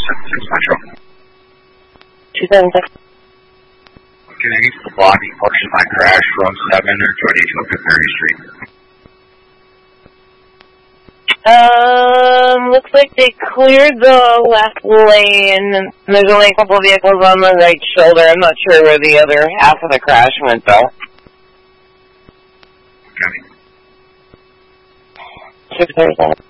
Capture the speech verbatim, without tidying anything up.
six Metro. two seven six. Can I use the blocking portion of my crash from seven or twenty-two Fifth Mary Street? Um, looks like they cleared the left lane. There's only a couple of vehicles on the right shoulder. I'm not sure where the other half of the crash went, though. Okay. six thirty-seven.